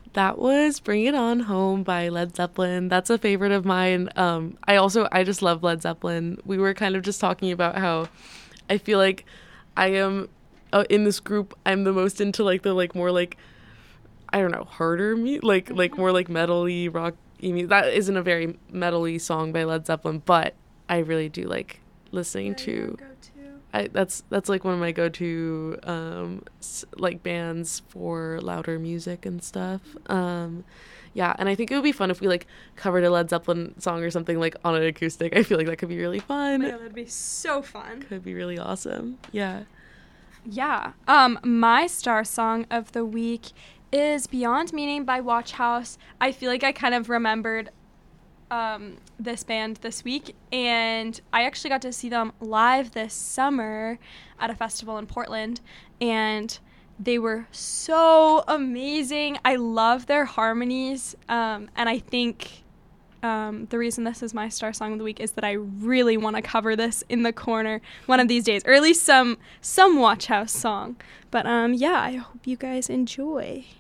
That was Bring It On Home by Led Zeppelin. That's a favorite of mine. I just love Led Zeppelin. We were kind of just talking about how I feel like I am in this group. I'm the most into like the like more like I don't know harder like more like metal-y rock. That isn't a very metal-y song by Led Zeppelin, but I really do like listening to. That's like one of my go-to like bands for louder music and stuff. Yeah, and I think it would be fun if we like covered a Led Zeppelin song or something like on an acoustic. I feel like that could be really fun. Yeah, that'd be so fun. Could be really awesome. Yeah. Yeah. My star song of the week is Beyond Meaning by Watch House. I feel like I kind of remembered this band this week, and I actually got to see them live this summer at a festival in Portland, and they were so amazing. I love their harmonies, and I think the reason this is my star song of the week is that I really want to cover this in the corner one of these days, or at least some Watch House song. But yeah, I hope you guys enjoy.